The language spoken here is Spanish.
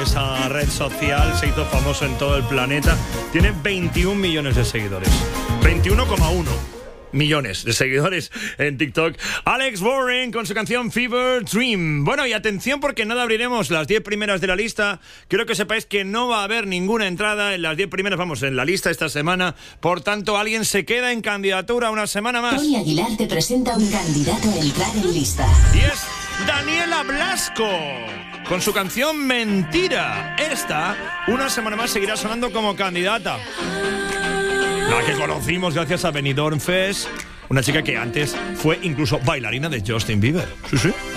esa red social, se hizo famoso en todo el planeta. Tiene 21 millones de seguidores. 21,1 millones de seguidores en TikTok. Alex Warren con su canción Fever Dream. Bueno, y atención porque nada, abriremos las 10 primeras de la lista. Quiero que sepáis que no va a haber ninguna entrada en las 10 primeras, vamos, en la lista esta semana. Por tanto, alguien se queda en candidatura una semana más. Tony Aguilar te presenta un candidato a entrar en lista. Y es Daniela Blasco con su canción Mentira. Esta, una semana más, seguirá sonando como candidata. La que conocimos gracias a Benidorm Fest, una chica que antes fue incluso bailarina de Justin Bieber. Sí, sí.